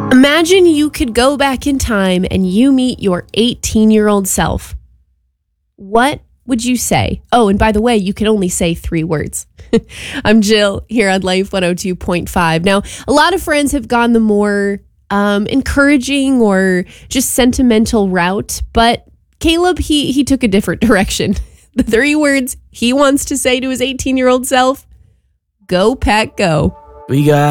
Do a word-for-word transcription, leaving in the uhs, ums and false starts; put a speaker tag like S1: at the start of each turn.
S1: Imagine you could go back in time and you meet your eighteen-year-old self. What would you say? Oh, and by the way, you can only say three words. I'm Jill here on Life one oh two point five. Now, a lot of friends have gone the more um, encouraging or just sentimental route, but Caleb, he he took a different direction. The three words he wants to say to his eighteen-year-old self: go, Pack, go.
S2: We got